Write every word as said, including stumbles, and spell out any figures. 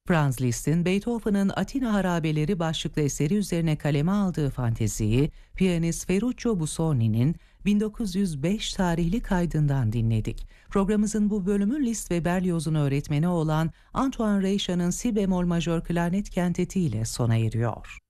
Franz Liszt'in Beethoven'ın Atina Harabeleri başlıklı eseri üzerine kaleme aldığı fanteziyi piyanist Ferruccio Busoni'nin bin dokuz yüz beş tarihli kaydından dinledik. Programımızın bu bölümü Liszt ve Berlioz'un öğretmeni olan Antoine Reicha'nın si bemol majör klarnet kenteti ile sona eriyor.